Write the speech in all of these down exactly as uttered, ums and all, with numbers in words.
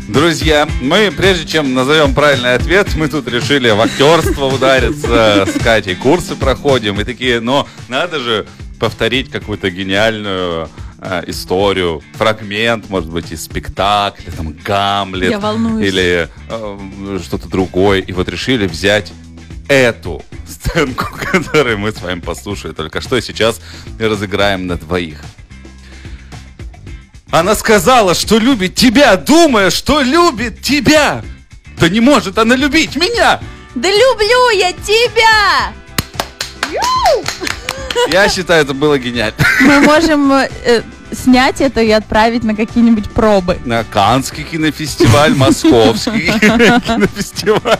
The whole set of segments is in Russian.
Друзья, мы, прежде чем назовем правильный ответ, мы тут решили в актерство удариться, с Катей курсы проходим, и такие, но надо же повторить какую-то гениальную э, историю, фрагмент, может быть, из спектакля, там, Гамлет. Я волнуюсь. Или э, что-то другое. И вот решили взять эту сценку, которую мы с вами послушали только что, и сейчас разыграем на двоих. Она сказала, что любит тебя, думая, что любит тебя. Да не может она любить меня. Да люблю я тебя! Я считаю, это было гениально. Мы можем э, снять это и отправить на какие-нибудь пробы. На Каннский кинофестиваль, Московский кинофестиваль.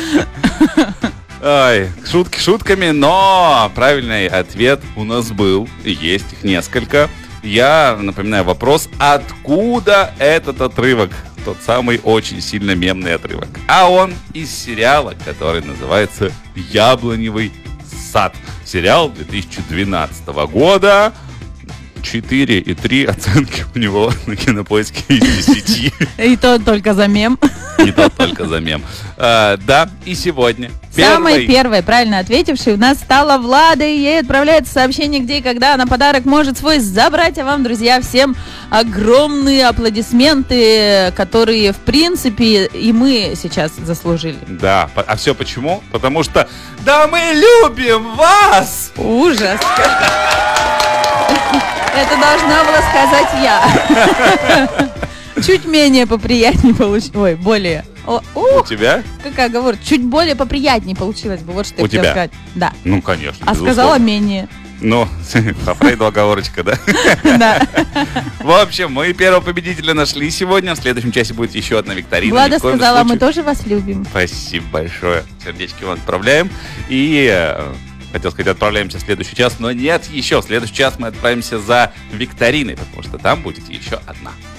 Ой, шутки шутками, но правильный ответ у нас был, и есть их несколько. Я напоминаю вопрос, откуда этот отрывок? Тот самый очень сильно мемный отрывок. А он из сериала, который называется «Яблоневый сад». Сериал две тысячи двенадцатого года. четыре и три оценки у него на Кинопоиске из десяти. И то только за мем. И то только за мем. А, да, и сегодня Самой первой правильно ответившей у нас стала Влада, и ей отправляется сообщение, где и когда она подарок может свой забрать. А вам, друзья, всем огромные аплодисменты, которые, в принципе, и мы сейчас заслужили. Да, а все почему? Потому что да мы любим вас! Ужас! Это должна была сказать я. Чуть менее поприятнее получилось. Ой, более. О, у тебя? Какая оговорка? Чуть более поприятнее получилось бы. Вот что я хотела сказать. Да. Ну, конечно. А сказала менее. Ну, по Фрейду оговорочка, да? Да. В общем, мы первого победителя нашли сегодня. В следующем часе будет еще одна викторина. Влада сказала, мы тоже вас любим. Спасибо большое. Сердечки вам отправляем. И... Хотел сказать, отправляемся в следующий час, но нет еще. В следующий час мы отправимся за викториной, потому что там будет еще одна.